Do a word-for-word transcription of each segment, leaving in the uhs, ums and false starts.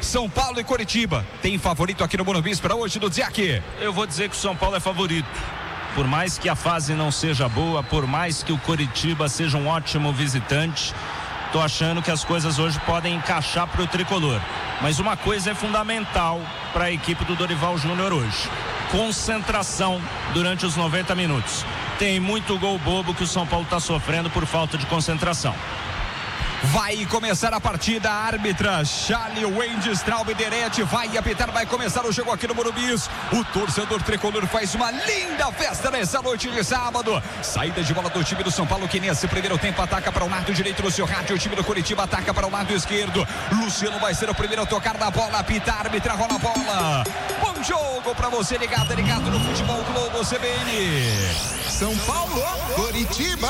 São Paulo e Coritiba. Tem favorito aqui no Morumbi para hoje, do Ziac? Eu vou dizer que o São Paulo é favorito. Por mais que a fase não seja boa, por mais que o Coritiba seja um ótimo visitante, tô achando que as coisas hoje podem encaixar para o tricolor. Mas uma coisa é fundamental para a equipe do Dorival Júnior hoje: concentração durante os noventa minutos. Tem muito gol bobo que o São Paulo está sofrendo por falta de concentração. Vai começar a partida, a árbitra Charlie Wendy Straub Derete vai apitar, vai começar o jogo aqui no Morumbi. O torcedor tricolor faz uma linda festa nessa noite de sábado. Saída de bola do time do São Paulo, que nesse primeiro tempo ataca para o lado direito do seu rádio. O time do Coritiba ataca para o lado esquerdo. Luciano vai ser o primeiro a tocar na bola, apita, a árbitra rola a bola. Bom jogo para você ligado, ligado no Futebol Globo C B N. São Paulo, Coritiba.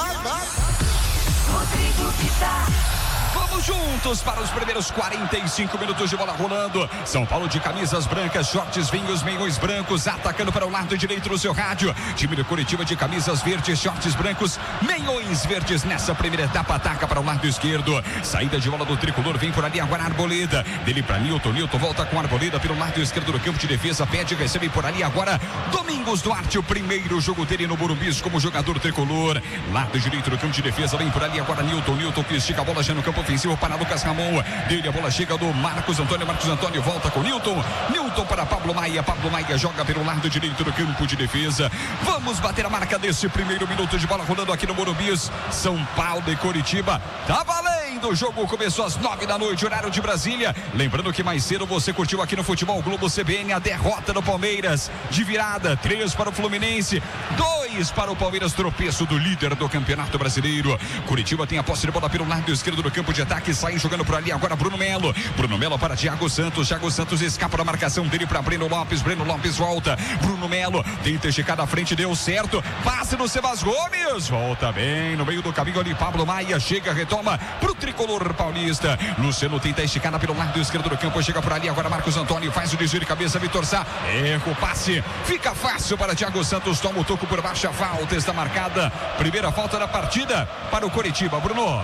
Rodrigo Vitar. Vamos juntos para os primeiros quarenta e cinco minutos de bola rolando. São Paulo de camisas brancas, shorts vinhos, meiões brancos, atacando para o lado direito do seu rádio. Time do Coritiba de camisas verdes, shorts brancos, meiões verdes. Nessa primeira etapa ataca para o lado esquerdo. Saída de bola do tricolor, vem por ali agora a Arboleda. Dele para Nilton, Nilton volta com a Arboleda pelo lado esquerdo do campo de defesa. Pede, recebe por ali agora Domingos Duarte, o primeiro jogo dele no Morumbi como jogador tricolor. Lado direito do campo de defesa, vem por ali agora Nilton, Nilton que estica a bola já no campo ofensivo para Lucas Ramon. Dele a bola chega do Marcos Antônio. Marcos Antônio volta com Nilton. Nilton para Pablo Maia. Pablo Maia joga pelo lado direito do campo de defesa. Vamos bater a marca desse primeiro minuto de bola rolando aqui no Morumbi. São Paulo e Coritiba. Tá valendo! O jogo começou às nove da noite, horário de Brasília. Lembrando que mais cedo você curtiu aqui no Futebol Globo C B N a derrota do Palmeiras. De virada, três para o Fluminense, dois para o Palmeiras, tropeço do líder do Campeonato Brasileiro. Coritiba tem a posse de bola pelo lado esquerdo do campo de ataque, sai jogando por ali agora Bruno Melo. Bruno Melo para Thiago Santos. Thiago Santos escapa da marcação dele para Breno Lopes. Breno Lopes volta. Bruno Melo tenta esticar da frente, deu certo. Passe no Sebas Gomes. Volta bem no meio do caminho ali. Pablo Maia chega, retoma pro tricolor paulista. Luciano tenta esticada pelo lado esquerdo do campo. Chega por ali agora Marcos Antônio. Faz o desvio de cabeça. Vitor Sá. Erra o passe. Fica fácil para Thiago Santos. Toma o toco por baixo. A falta está marcada. Primeira falta da partida para o Coritiba. Bruno.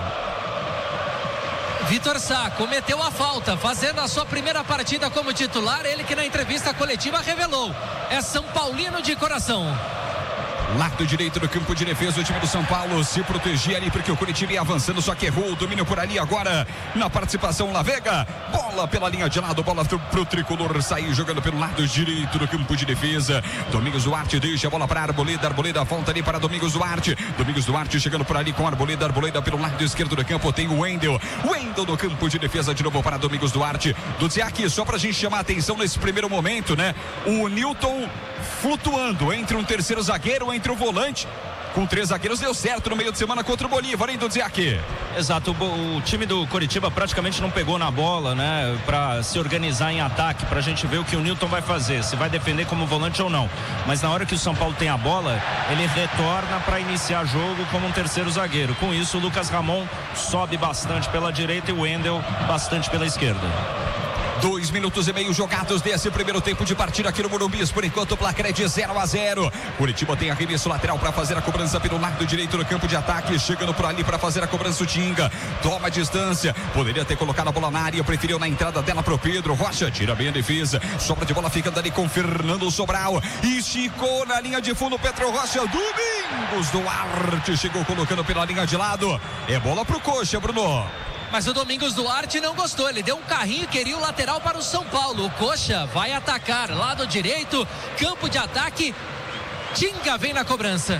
Vitor Sá cometeu a falta, fazendo a sua primeira partida como titular. Ele que na entrevista coletiva revelou: é São Paulino de coração. Lado direito do campo de defesa, o time do São Paulo se protegia ali porque o Coritiba ia avançando, só que errou o domínio por ali agora na participação La Vega. Bola pela linha de lado, bola pro, pro tricolor sair jogando pelo lado direito do campo de defesa. Domingos Duarte deixa a bola para Arboleda, Arboleda volta ali para Domingos Duarte. Domingos Duarte chegando por ali com Arboleda, Arboleda pelo lado esquerdo do campo, tem o Wendel. Wendel no campo de defesa de novo para Domingos Duarte. Do Ziac, só pra gente chamar a atenção nesse primeiro momento, né? O Nilton flutuando entre um terceiro zagueiro, entre o volante. Com três zagueiros deu certo no meio de semana contra o Bolívar, hein, do Ziac? Exato, o, o time do Coritiba praticamente não pegou na bola, né, pra se organizar em ataque, pra gente ver o que o Nilton vai fazer, se vai defender como volante ou não. Mas na hora que o São Paulo tem a bola, ele retorna para iniciar jogo como um terceiro zagueiro. Com isso, o Lucas Ramon sobe bastante pela direita e o Wendel bastante pela esquerda. Dois minutos e meio jogados desse primeiro tempo de partida aqui no Morumbi. Por enquanto o placar é de zero a zero. Curitiba tem arremesso lateral para fazer a cobrança pelo lado direito do campo de ataque. Chegando por ali para fazer a cobrança o Tinga. Toma a distância. Poderia ter colocado a bola na área. Preferiu na entrada dela pro Pedro Rocha. Tira bem a defesa. Sobra de bola ficando ali com Fernando Sobral. Esticou na linha de fundo Pedro Rocha. Domingos Duarte chegou colocando pela linha de lado. É bola pro Coxa, Bruno. Mas o Domingos Duarte não gostou, ele deu um carrinho e queria o lateral para o São Paulo. O Coxa vai atacar, lado direito, campo de ataque. Tinga vem na cobrança.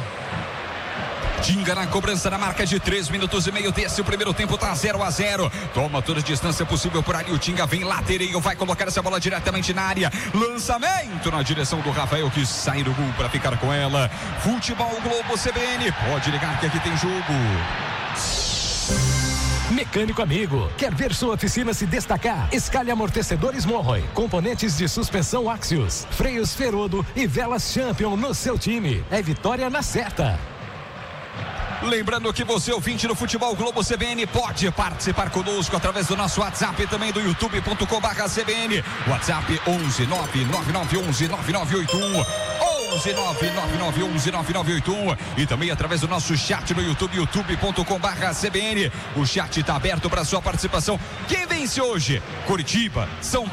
Tinga na cobrança na marca de três minutos e meio desse o primeiro tempo, tá zero a zero. Toma toda a distância possível por ali, o Tinga vem lateral, vai colocar essa bola diretamente na área. Lançamento na direção do Rafael que sai do gol para ficar com ela. Futebol Globo C B N, pode ligar que aqui tem jogo. Mecânico amigo, quer ver sua oficina se destacar? Escale amortecedores Monroy, componentes de suspensão Axios, freios Ferodo e velas Champion no seu time. É vitória na certa. Lembrando que você, ouvinte do Futebol Globo C B N, pode participar conosco através do nosso WhatsApp e também do youtube ponto com barra C B N. WhatsApp onze nove nove nove onze nove nove oito um. onze nove nove nove onze nove nove oito um e também através do nosso chat no YouTube, youtube ponto com barra C B N. O chat está aberto para sua participação. Quem vence hoje? Coritiba, São